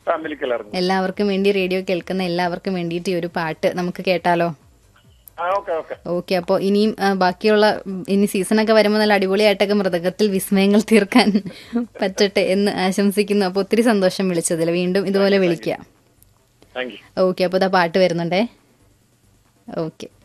ഫാമിലിക്ക് എല്ലാവർക്കും. എല്ലാവർക്കും വേണ്ടി, റേഡിയോ കേൾക്കുന്ന എല്ലാവർക്കും വേണ്ടിയിട്ട് ഈ ഒരു പാട്ട് നമുക്ക് കേട്ടാലോ? ഓക്കെ. അപ്പോൾ ഇനിയും ബാക്കിയുള്ള ഇനി സീസണൊക്കെ വരുമ്പോൾ നല്ല അടിപൊളിയായിട്ടൊക്കെ മൃദംഗത്തിൽ വിസ്മയങ്ങൾ തീർക്കാൻ പറ്റട്ടെ എന്ന് ആശംസിക്കുന്നു. അപ്പോൾ ഒത്തിരി സന്തോഷം വിളിച്ചതിൽ. വീണ്ടും ഇതുപോലെ വിളിക്കാം. ഓക്കെ. അപ്പോൾ ഇതാ പാട്ട് വരുന്നുണ്ടേ. ഓക്കെ.